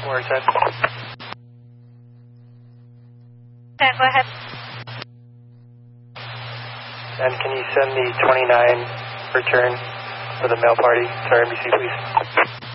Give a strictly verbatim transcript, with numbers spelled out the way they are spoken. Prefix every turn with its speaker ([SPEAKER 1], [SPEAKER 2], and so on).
[SPEAKER 1] four ten.
[SPEAKER 2] ten, go ahead.
[SPEAKER 1] And can you send the twenty-nine return for the mail party to our N B C, please?